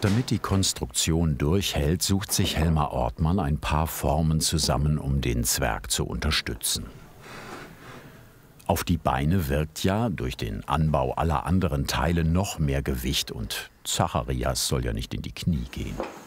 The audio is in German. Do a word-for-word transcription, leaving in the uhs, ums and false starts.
Damit die Konstruktion durchhält, sucht sich Helmer Ortmann ein paar Formen zusammen, um den Zwerg zu unterstützen. Auf die Beine wirkt ja durch den Anbau aller anderen Teile noch mehr Gewicht und Zacharias soll ja nicht in die Knie gehen.